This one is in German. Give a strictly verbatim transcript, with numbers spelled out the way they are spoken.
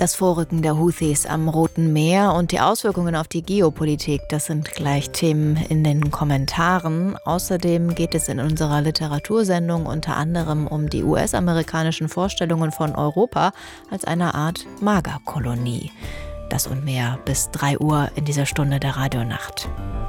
Das Vorrücken der Houthis am Roten Meer und die Auswirkungen auf die Geopolitik, das sind gleich Themen in den Kommentaren. Außerdem geht es in unserer Literatursendung unter anderem um die U S-amerikanischen Vorstellungen von Europa als eine Art Magerkolonie. Das und mehr bis drei Uhr in dieser Stunde der Radionacht.